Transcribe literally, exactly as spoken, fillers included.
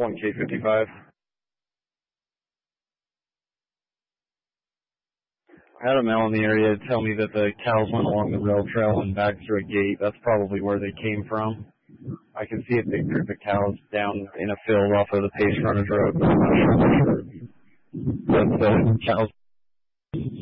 one K fifty-five. I had a male in the area tell me that the cows went along the rail trail and back through a gate. That's probably where they came from. I can see a big group of cows down in a field off of the Pace Frontage Road. But I'm not sure. That's the cows.